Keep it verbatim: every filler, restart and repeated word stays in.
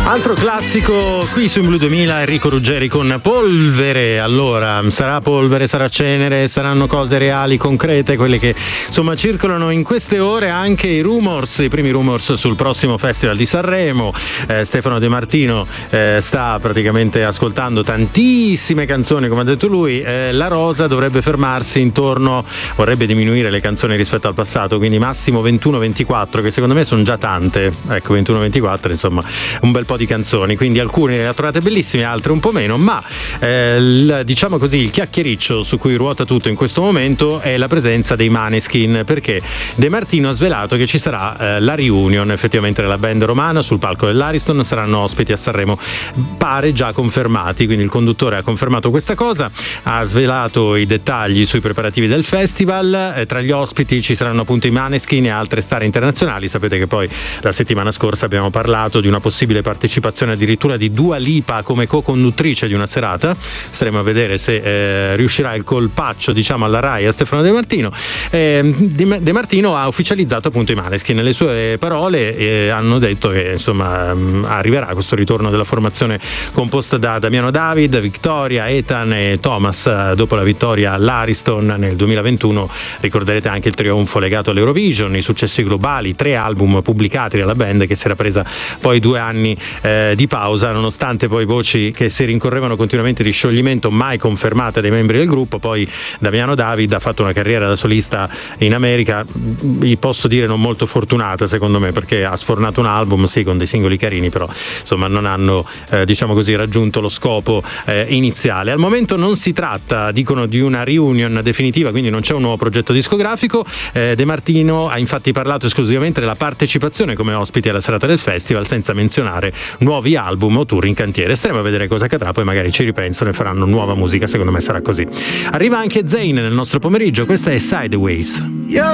Altro classico qui su In Blu duemila, Enrico Ruggeri con Polvere. Allora, sarà polvere, sarà cenere, saranno cose reali, concrete, quelle che insomma circolano in queste ore. Anche i rumors, i primi rumors sul prossimo Festival di Sanremo. eh, Stefano De Martino eh, sta praticamente ascoltando tantissime canzoni, come ha detto lui. eh, La Rosa dovrebbe fermarsi intorno, vorrebbe diminuire le canzoni rispetto al passato, quindi massimo ventuno ventiquattro, che secondo me sono già tante. Ecco, ventuno ventiquattro, insomma un bel po' di canzoni, quindi alcune le ha trovate bellissime, altre un po' meno, ma eh, il, diciamo così, il chiacchiericcio su cui ruota tutto in questo momento è la presenza dei Maneskin, perché De Martino ha svelato che ci sarà eh, la reunion effettivamente della band romana sul palco dell'Ariston. Saranno ospiti a Sanremo, pare già confermati, quindi il conduttore ha confermato questa cosa, ha svelato i dettagli sui preparativi del festival. Eh, tra gli ospiti ci saranno appunto i Maneskin e altre star internazionali. Sapete che poi la settimana scorsa abbiamo parlato di una possibile partecipazione addirittura di Dua Lipa come co-conduttrice di una serata. Staremo a vedere se eh, riuscirà il colpaccio, diciamo, alla Rai a Stefano De Martino. eh, De Martino ha ufficializzato appunto i Maneskin. Nelle sue parole eh, hanno detto che insomma mh, arriverà questo ritorno della formazione composta da Damiano David, Victoria, Ethan e Thomas. Dopo la vittoria all'Ariston nel duemilaventuno ricorderete anche il trionfo legato all'Eurovision, i successi globali, tre album pubblicati dalla band che si era presa poi due anni eh, di pausa, nonostante poi voci che si rincorrevano continuamente di scioglimento mai confermate dai membri del gruppo. Poi Damiano David ha fatto una carriera da solista in America, vi posso dire non molto fortunata secondo me, perché ha sfornato un album sì con dei singoli carini, però insomma non hanno eh, diciamo così raggiunto lo scopo eh, iniziale. Al momento non si tratta, dicono, di una reunion definitiva, quindi non c'è un nuovo progetto discografico. eh, De Martino ha infatti parlato esclusivamente della partecipazione come ospiti alla serata del festival, senza menzionare nuovi album o tour in cantiere. Staremo a vedere cosa accadrà, poi magari ci ripensano e faranno nuova musica, secondo me sarà così. Arriva anche Zayn nel nostro pomeriggio, questa è Sideways.